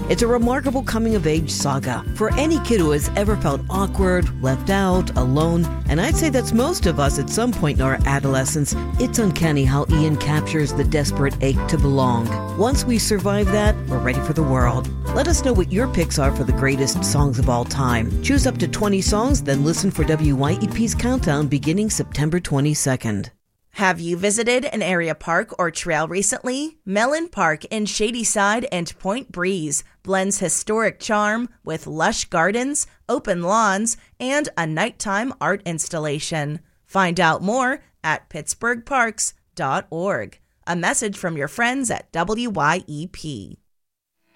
It's a remarkable coming-of-age saga for any kid who has ever felt awkward, left out, alone, and I'd say that's most of us at some point in our adolescence. It's uncanny how Ian captures the desperate ache to belong. Once we survive that, we're ready for the world. Let us know what your picks are for the greatest songs of all time. Choose up to 20 songs, then listen for WYEP's Countdown beginning September 22nd. Have you visited an area park or trail recently? Mellon Park in Shadyside and Point Breeze blends historic charm with lush gardens, open lawns, and a nighttime art installation. Find out more at pittsburghparks.org. A message from your friends at WYEP.